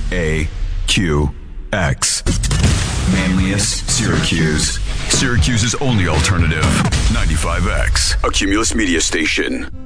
KQX. Manlius, Syracuse. Syracuse's only alternative. 95X, a Cumulus media station.